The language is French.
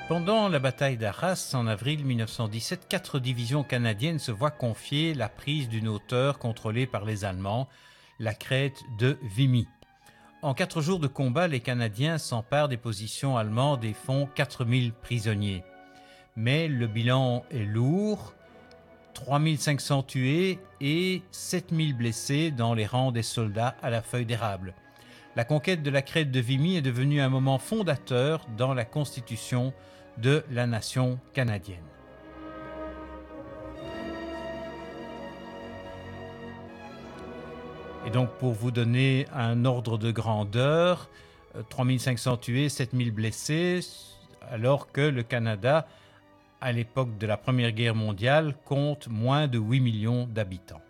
Pendant la bataille d'Arras en avril 1917, 4 divisions canadiennes se voient confier la prise d'une hauteur contrôlée par les Allemands, la crête de Vimy. En 4 jours de combat, les Canadiens s'emparent des positions allemandes et font 4000 prisonniers. Mais le bilan est lourd, 3500 tués et 7000 blessés dans les rangs des soldats à la feuille d'érable. La conquête de la crête de Vimy est devenue un moment fondateur dans la constitution de la nation canadienne. Et donc pour vous donner un ordre de grandeur, 3500 tués, 7000 blessés, alors que le Canada, à l'époque de la Première Guerre mondiale, compte moins de 8 millions d'habitants.